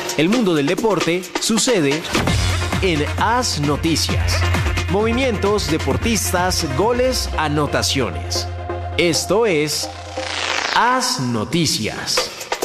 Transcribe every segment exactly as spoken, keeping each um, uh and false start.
El mundo del deporte sucede en AS Noticias. Movimientos, deportistas, goles, anotaciones. Esto es AS Noticias.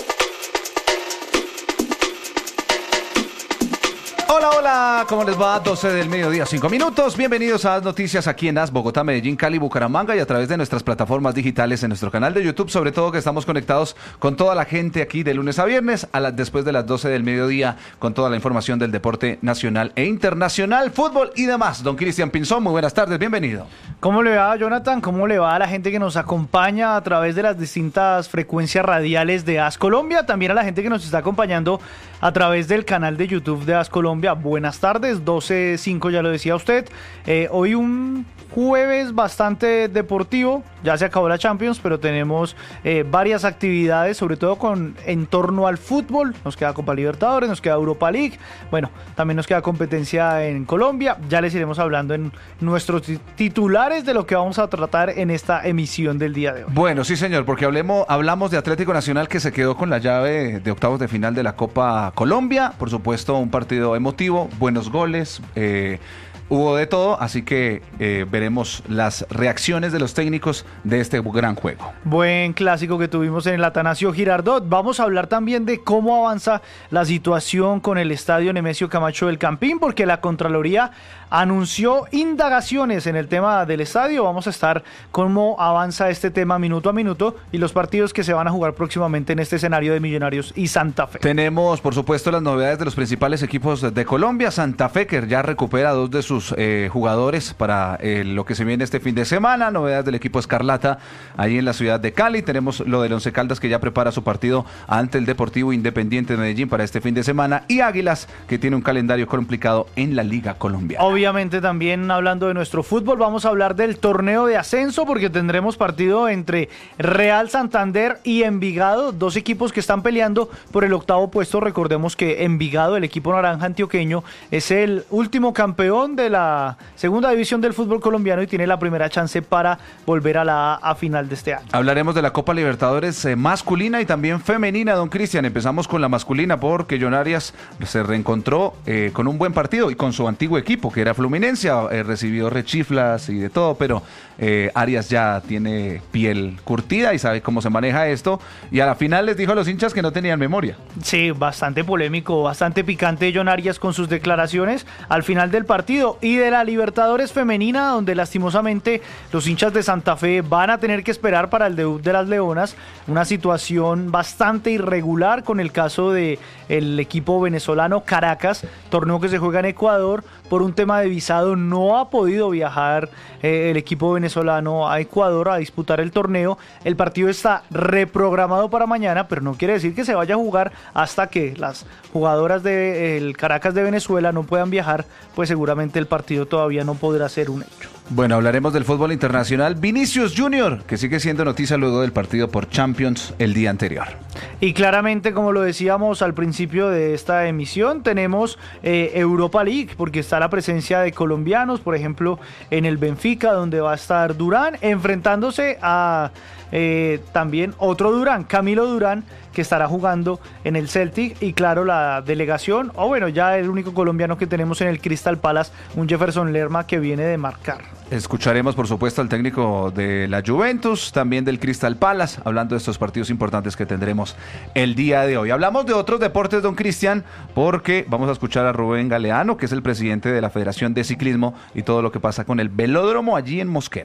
Hola, hola, ¿cómo les va? doce del mediodía, cinco minutos. Bienvenidos a las noticias aquí en AS Bogotá, Medellín, Cali, Bucaramanga y a través de nuestras plataformas digitales en nuestro canal de YouTube, sobre todo que estamos conectados con toda la gente aquí de lunes a viernes, a las, después de las doce del mediodía, con toda la información del deporte nacional e internacional, fútbol y demás. Don Cristian Pinzón, muy buenas tardes, bienvenido. ¿Cómo le va, Jonathan? ¿Cómo le va a la gente que nos acompaña a través de las distintas frecuencias radiales de AS Colombia? También a la gente que nos está acompañando a través del canal de YouTube de AS Colombia. Buenas tardes, doce cinco ya lo decía usted. Eh, hoy un jueves bastante deportivo, ya se acabó la Champions, pero tenemos eh, varias actividades, sobre todo con en torno al fútbol. Nos queda Copa Libertadores, nos queda Europa League, bueno, también nos queda competencia en Colombia. Ya les iremos hablando en nuestros titulares de lo que vamos a tratar en esta emisión del día de hoy. Bueno, sí señor, porque hablemos, hablamos de Atlético Nacional, que se quedó con la llave de octavos de final de la Copa Colombia. Por supuesto, un partido emotivo, buenos goles, eh, hubo de todo, así que eh, veremos las reacciones de los técnicos de este gran juego. Buen clásico que tuvimos en el Atanasio Girardot. Vamos a hablar también de cómo avanza la situación con el estadio Nemesio Camacho del Campín, porque la Contraloría anunció indagaciones en el tema del estadio. Vamos a estar cómo avanza este tema minuto a minuto y los partidos que se van a jugar próximamente en este escenario de Millonarios y Santa Fe. Tenemos, por supuesto, las novedades de los principales equipos de Colombia. Santa Fe, que ya recupera dos de sus eh, jugadores para eh, lo que se viene este fin de semana. Novedades del equipo Escarlata ahí en la ciudad de Cali. Tenemos lo del Once Caldas, que ya prepara su partido ante el Deportivo Independiente de Medellín para este fin de semana. Y Águilas, que tiene un calendario complicado en la Liga Colombiana. Obviamente también hablando de nuestro fútbol, vamos a hablar del torneo de ascenso, porque tendremos partido entre Real Santander y Envigado, dos equipos que están peleando por el octavo puesto. Recordemos que Envigado, el equipo naranja antioqueño, es el último campeón de la segunda división del fútbol colombiano y tiene la primera chance para volver a la A a final de este año. Hablaremos de la Copa Libertadores eh, masculina y también femenina, don Cristian. Empezamos con la masculina porque John Arias se reencontró eh, con un buen partido y con su antiguo equipo, que era Fluminencia, eh, recibió rechiflas y de todo, pero eh, Arias ya tiene piel curtida y sabe cómo se maneja esto, y a la final les dijo a los hinchas que no tenían memoria. Sí, bastante polémico, bastante picante John Arias con sus declaraciones al final del partido. Y de la Libertadores femenina, donde lastimosamente los hinchas de Santa Fe van a tener que esperar para el debut de las Leonas, una situación bastante irregular con el caso de el equipo venezolano Caracas, torneo que se juega en Ecuador. Por un tema de visado no ha podido viajar eh, el equipo venezolano a Ecuador a disputar el torneo. El partido está reprogramado para mañana, pero no quiere decir que se vaya a jugar hasta que las jugadoras del de, Caracas de Venezuela no puedan viajar, pues seguramente el partido todavía no podrá ser un hecho. Bueno, hablaremos del fútbol internacional. Vinicius Junior, que sigue siendo noticia luego del partido por Champions el día anterior. Y claramente, como lo decíamos al principio de esta emisión, tenemos eh, Europa League, porque está la presencia de colombianos, por ejemplo, en el Benfica, donde va a estar Durán, enfrentándose a eh, también otro Durán, Camilo Durán, que estará jugando en el Celtic, y claro, la delegación, o bueno, ya el único colombiano que tenemos en el Crystal Palace, un Jefferson Lerma que viene de marcar. Escucharemos, por supuesto, al técnico de la Juventus, también del Crystal Palace, hablando de estos partidos importantes que tendremos el día de hoy. Hablamos de otros deportes, don Cristian, porque vamos a escuchar a Rubén Galeano, que es el presidente de la Federación de Ciclismo, y todo lo que pasa con el velódromo allí en Mosquera.